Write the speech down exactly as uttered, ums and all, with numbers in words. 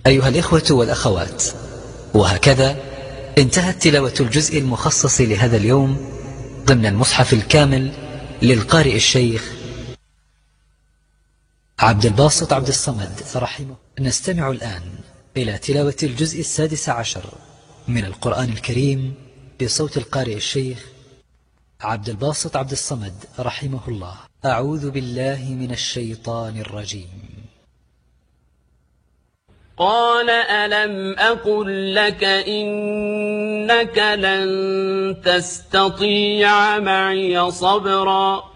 أيها الإخوة والأخوات، وهكذا انتهت تلاوة الجزء المخصص لهذا اليوم ضمن المصحف الكامل للقارئ الشيخ عبد الباسط عبد الصمد رحمه. نستمع الآن إلى تلاوة الجزء السادس عشر من القرآن الكريم بصوت القارئ الشيخ عبد الباسط عبد الصمد رحمه الله. أعوذ بالله من الشيطان الرجيم. قال ألم أقل لك إنك لن تستطيع معي صبرا